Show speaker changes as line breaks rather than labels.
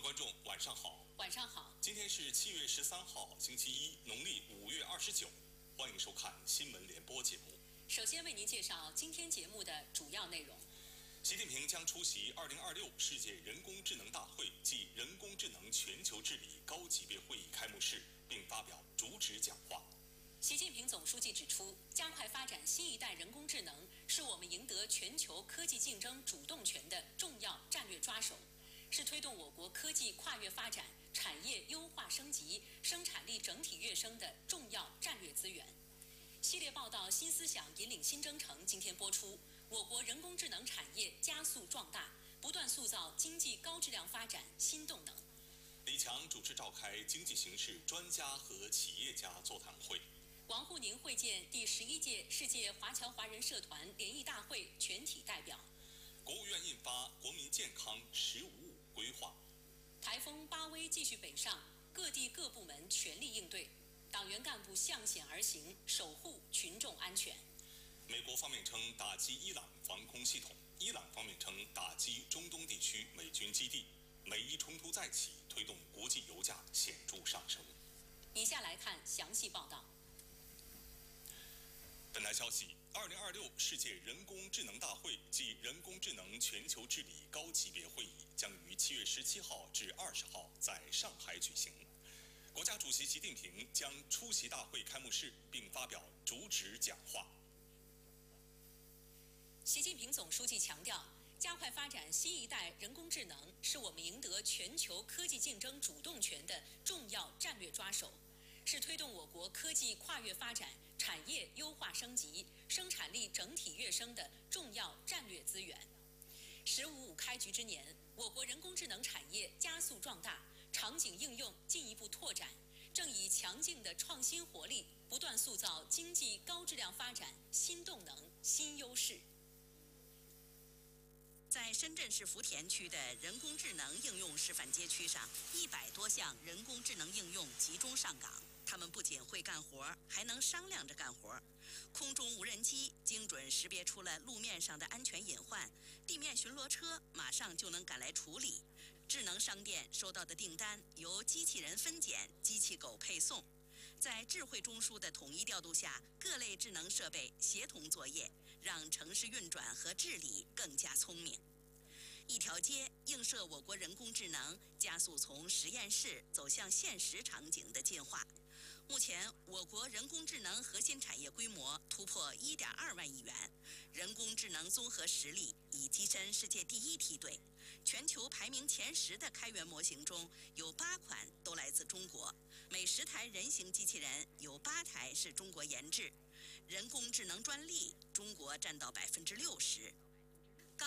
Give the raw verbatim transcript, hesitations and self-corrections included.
观众，晚上好。
晚上好。今
天是七月十三号，星期一，农历五月二十九。欢迎收看新闻联播节目。
首先为您介绍今天节目的主要内容。
习近平将出席二零二六世界人工智能大会暨人工智能全球治理高级别会议开幕式，并发表主旨讲话。
习近平总书记指出，加快发展新一代人工智能是我们赢得全球科技竞争主动权的重要战略抓手，是推动我国科技跨越发展、产业优化升级、生产力整体跃升的重要战略资源。系列报道《新思想引领新征程》今天播出。我国人工智能产业加速壮大，不断塑造经济高质量发展新动能。
李强主持召开经济形势专家和企业家座谈会。
王沪宁会见第十一届世界华侨华人社团联谊大会全体代表。
国务院印发国民健康“十五五”规划。
台风巴威继续北上，各地各部门全力应对，党员干部向险而行，守护群众安全。
美国方面称打击伊朗防空系统，伊朗方面称打击中东地区美军基地。美伊冲突再起，推动国际油价显著上升。
以下来看详细报道。
本台消息，二零二六世界人工智能大会暨人工智能全球治理高级别会议将于七月十七号至二十号在上海举行。国家主席习近平将出席大会开幕式，并发表主旨讲话。
习近平总书记强调，加快发展新一代人工智能是我们赢得全球科技竞争主动权的重要战略抓手，是推动我国科技跨越发展、产业优化升级、生产力整体跃升的重要战略资源。十五五开局之年，我国人工智能产业加速壮大，场景应用进一步拓展，正以强劲的创新活力，不断塑造经济高质量发展新动能、新优势。
在深圳市福田区的人工智能应用示范街区上，一百多项人工智能应用集中上岗。他们不仅会干活，还能商量着干活。空中无人机精准识别出了路面上的安全隐患，地面巡逻车马上就能赶来处理。智能商店收到的订单由机器人分拣，机器狗配送。在智慧中枢的统一调度下，各类智能设备协同作业，让城市运转和治理更加聪明。一条街映射我国人工智能加速从实验室走向现实场景的进化。目前，我国人工智能核心产业规模突破一点二万亿元，人工智能综合实力已跻身世界第一梯队。全球排名前十的开源模型中有八款都来自中国，每十台人形机器人有八台是中国研制。人工智能专利，中国占到百分之六十。